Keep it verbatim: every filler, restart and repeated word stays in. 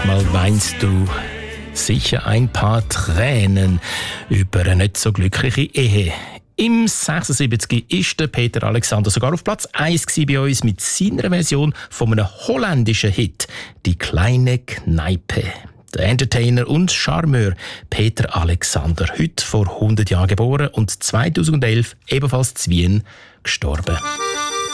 Mal weinst du sicher ein paar Tränen über eine nicht so glückliche Ehe. Im sechsundsiebzig ist der Peter Alexander sogar auf Platz eins bei uns mit seiner Version von einem holländischen Hit, «Die kleine Kneipe». Der Entertainer und Charmeur Peter Alexander, heute vor hundert Jahren geboren und zweitausendelf ebenfalls in Wien gestorben.